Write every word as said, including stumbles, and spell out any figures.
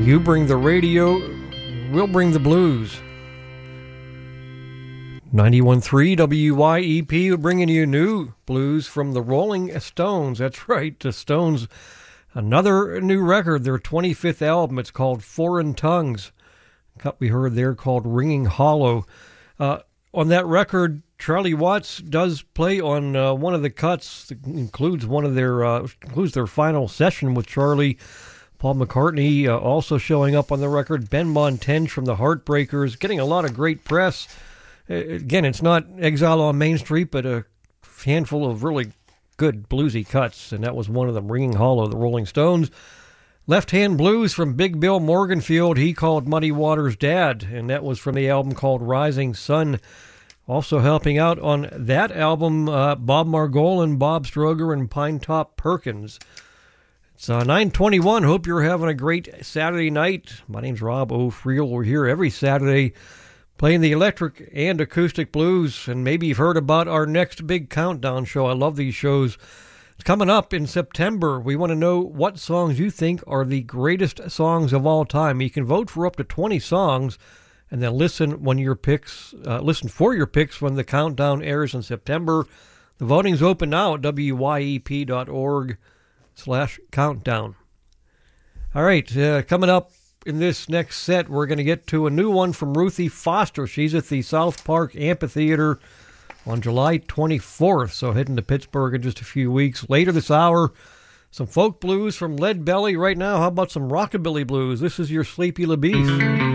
You bring the radio, we'll bring the blues. ninety-one point three W Y E P bringing you new blues from the Rolling Stones. That's right, the Stones. Another new record, their twenty-fifth album. It's called Foreign Tongues. The cut we heard there called Ringing Hollow. Uh, on that record, Charlie Watts does play on uh, one of the cuts. That includes one of their uh, includes their final session with Charlie. Paul McCartney uh, also showing up on the record. Ben Montenge from the Heartbreakers, getting a lot of great press. Uh, again, it's not Exile on Main Street, but a handful of really good bluesy cuts, and that was one of them, Ringing Hollow, the Rolling Stones. Left Hand Blues from Big Bill Morganfield, he called Muddy Waters Dad, and that was from the album called Rising Sun. Also helping out on that album, uh, Bob Margolin, Bob Stroger, and Pinetop Perkins. It's uh, nine twenty-one. Hope you're having a great Saturday night. My name's Rob O'Friel. We're here every Saturday playing the electric and acoustic blues, and maybe you've heard about our next big countdown show. I love these shows. It's coming up in September. We want to know what songs you think are the greatest songs of all time. You can vote for up to twenty songs, and then listen when your picks, uh, listen for your picks when the countdown airs in September. The voting's open now at W Y E P dot org slash countdown. All right, uh, coming up in this next set, we're going to get to a new one from Ruthie Foster. She's at the South Park Amphitheater on July twenty-fourth, so heading to Pittsburgh in just a few weeks. Later this hour, some folk blues from Lead Belly. Right now, how about some rockabilly blues? This is your Sleepy LaBeef.